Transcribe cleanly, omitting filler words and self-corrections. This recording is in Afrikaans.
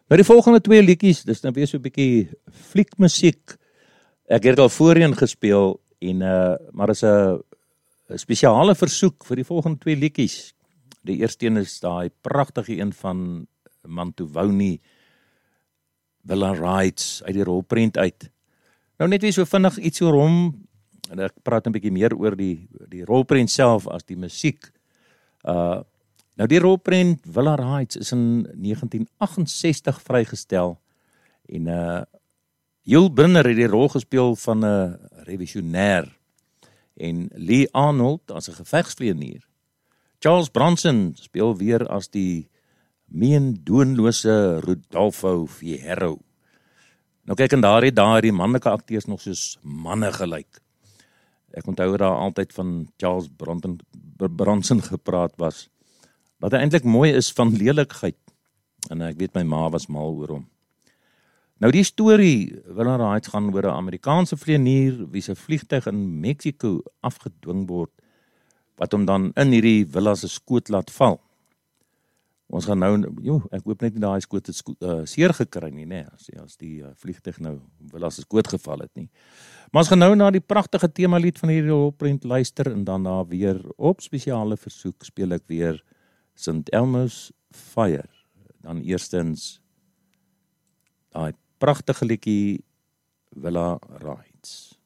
Nou die volgende 2 liedjies, dis nou weer so 'n bietjie fliekmusiek. Ek het al voorheen gespeel en maar is 'n spesiale versoek vir die volgende 2 liedjies. Die eerste een is daai pragtige een van Mantovani, Villa Rides uit die rolprent uit. Nou net weer so vinnig iets oor hom. En ek praat 'n bietjie meer oor die rolprent self as die musiek. Nou die rolprent Villa Rides is in 1968 vrygestel en Yul Brynner het die rol gespeel van 'n revisionêr en Lee Arnold as 'n gevegsvlieënier. Charles Bronson speel weer as die meendoenlose Rodolfo Fierro. Nou kyk, en daar het die manlike akteurs nog soos manne gelyk. Ek onthou daar altyd van Charles Bronson gepraat was, dat hy eintlik mooi is van lelikheid, en ek weet my ma was mal oor hom. Nou die storie Villa Rides gaan oor 'n Amerikaanse vlieënier wie se vliegtuig in Mexico afgedwing word, wat hom dan in hierdie villa se skoot laat val. Ons gaan nou, ek hoop net nie daai skoot het seer gekry nie, nee, as die vliegtuig nou villa se skoot geval het nie. Maar ons gaan nou na die pragtige temalied van hierdie rolprent luister, en dan daar weer op spesiale versoek speel ek weer St. Elmo's Fire. Dan eerstens daai pragtige liedjie Villa Rides.